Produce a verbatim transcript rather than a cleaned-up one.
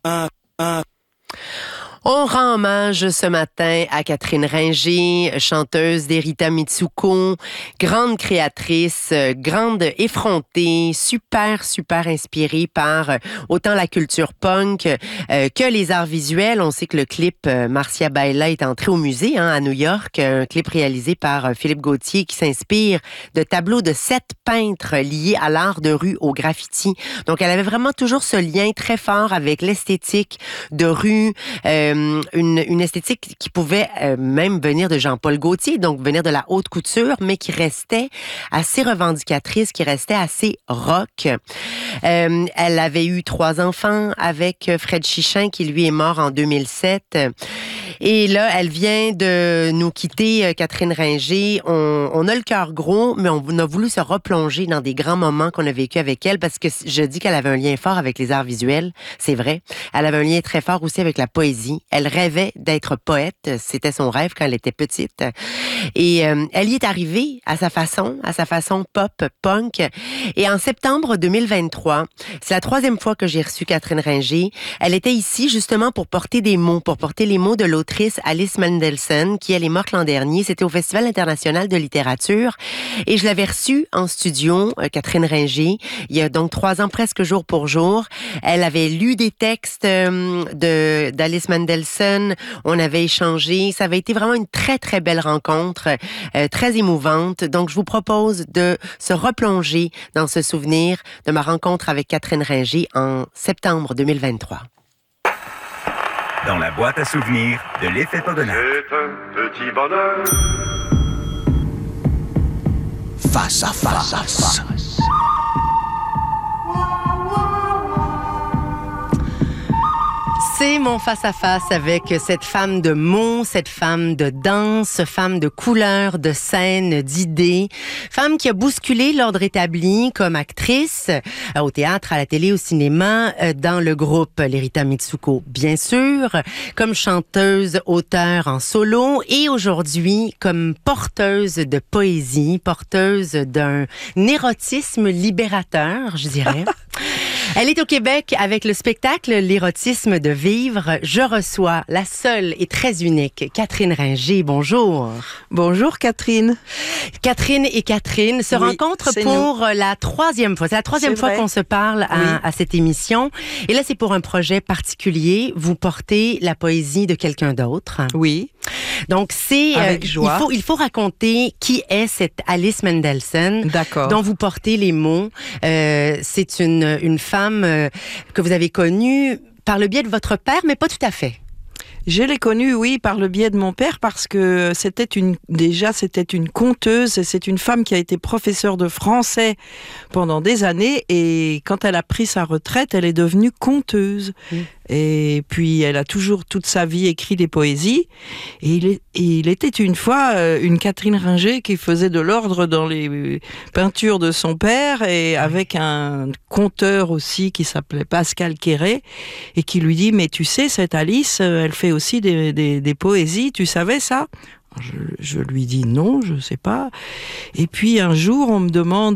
On rend hommage ce matin à Catherine Ringer, chanteuse d'Erita Mitsuko, grande créatrice, grande effrontée, super, super inspirée par autant la culture punk euh, que les arts visuels. On sait que le clip euh, Marcia Baila est entré au musée hein, à New York, un clip réalisé par euh, Philippe Gauthier qui s'inspire de tableaux de sept peintres liés à l'art de rue, au graffiti. Donc, elle avait vraiment toujours ce lien très fort avec l'esthétique de rue, euh, Une, une esthétique qui pouvait euh, même venir de Jean-Paul Gaultier, donc venir de la haute couture, mais qui restait assez revendicatrice, qui restait assez rock. Euh, elle avait eu trois enfants avec Fred Chichin, qui lui est mort en deux mille sept. Et là, elle vient de nous quitter, Catherine Ringer. On, on a le cœur gros, mais on a voulu se replonger dans des grands moments qu'on a vécu avec elle, parce que je dis qu'elle avait un lien fort avec les arts visuels, c'est vrai. Elle avait un lien très fort aussi avec la poésie. Elle rêvait d'être poète, c'était son rêve quand elle était petite. Et euh, elle y est arrivée à sa façon, à sa façon pop, punk. Et en septembre deux mille vingt-trois, c'est la troisième fois que j'ai reçu Catherine Ringer. Elle était ici justement pour porter des mots, pour porter les mots de l'autrice Alice Mendelssohn, qui elle est morte l'an dernier. C'était au Festival international de littérature. Et je l'avais reçue en studio, euh, Catherine Ringer, il y a donc trois ans, presque jour pour jour. Elle avait lu des textes euh, de d'Alice Mendelssohn. On avait échangé. Ça avait été vraiment une très, très belle rencontre, euh, très émouvante. Donc, je vous propose de se replonger dans ce souvenir de ma rencontre avec Catherine Ringer en septembre deux mille vingt-trois. Dans la boîte à souvenirs de l'effet Pogonat. C'est un petit bonheur. Face à face. face. C'est mon face-à-face avec cette femme de mots, cette femme de danse, femme de couleurs, de scènes, d'idées, femme qui a bousculé l'ordre établi comme actrice euh, au théâtre, à la télé, au cinéma, euh, dans le groupe l'Erita Mitsuko, bien sûr, comme chanteuse, auteure en solo et aujourd'hui comme porteuse de poésie, porteuse d'un érotisme libérateur, je dirais. Elle est au Québec avec le spectacle L'érotisme de vivre. Je reçois la seule et très unique Catherine Ringer. Bonjour. Bonjour Catherine. Catherine et Catherine se oui, rencontrent pour nous. la troisième fois. C'est la troisième c'est fois vrai. qu'on se parle à, oui. à cette émission. Et là, c'est pour un projet particulier. Vous portez la poésie de quelqu'un d'autre. Oui. Donc, c'est... Avec euh, joie. Il faut, il faut raconter qui est cette Alice Mendelssohn. D'accord. Dont vous portez les mots. Euh, c'est une, une femme euh, que vous avez connue par le biais de votre père, mais pas tout à fait. Je l'ai connue, oui, par le biais de mon père, parce que c'était une, déjà, c'était une conteuse. C'est une femme qui a été professeure de français pendant des années, et quand elle a pris sa retraite, elle est devenue conteuse. Mmh. Et puis, elle a toujours, toute sa vie, écrit des poésies. Et il, est, et il était une fois euh, une Catherine Ringer qui faisait de l'ordre dans les peintures de son père, et avec un conteur aussi qui s'appelait Pascal Quéré, et qui lui dit « Mais tu sais, cette Alice, elle fait aussi des, des, des poésies, tu savais ça ?» Je, je lui dis « Non, je sais pas. » Et puis, un jour, on me demande